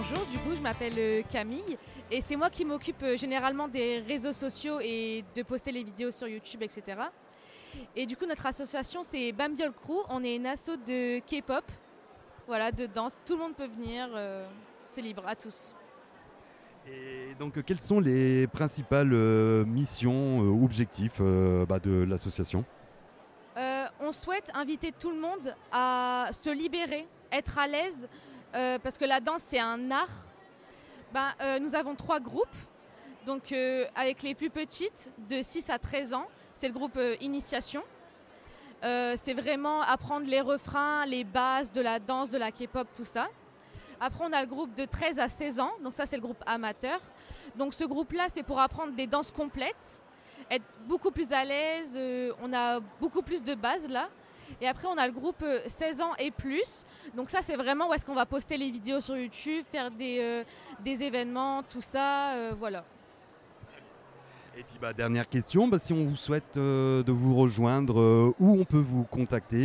bonjour, du coup je m'appelle Camille et c'est moi qui m'occupe généralement des réseaux sociaux et de poster les vidéos sur YouTube, etc. Et du coup notre association c'est Bambiol Crew, on est une asso de K-pop, voilà, de danse, tout le monde peut venir, c'est libre à tous. Et donc, quelles sont les principales missions, objectifs de l'association ? On souhaite inviter tout le monde à se libérer, être à l'aise, parce que la danse c'est un art. Nous avons 3 groupes, donc avec les plus petites, de 6 à 13 ans, c'est le groupe Initiation. C'est vraiment apprendre les refrains, les bases de la danse, de la K-pop, tout ça. Après, on a le groupe de 13 à 16 ans, donc ça c'est le groupe amateur. Donc ce groupe-là, c'est pour apprendre des danses complètes, être beaucoup plus à l'aise, on a beaucoup plus de bases là. Et après, on a le groupe 16 ans et plus. Donc ça, c'est vraiment où est-ce qu'on va poster les vidéos sur YouTube, faire des événements, tout ça, voilà. Et puis dernière question, si on vous souhaite de vous rejoindre, où on peut vous contacter